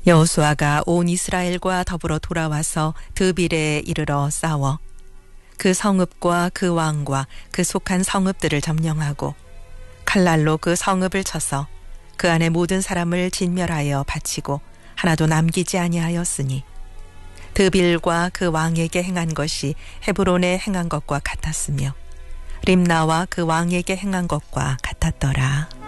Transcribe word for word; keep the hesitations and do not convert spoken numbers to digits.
여호수아가 온 이스라엘과 더불어 돌아와서 드빌에 이르러 싸워 그 성읍과 그 왕과 그 속한 성읍들을 점령하고 칼날로 그 성읍을 쳐서 그 안에 모든 사람을 진멸하여 바치고 하나도 남기지 아니하였으니 드빌과 그 왕에게 행한 것이 헤브론에 행한 것과 같았으며 림나와 그 왕에게 행한 것과 같았더라.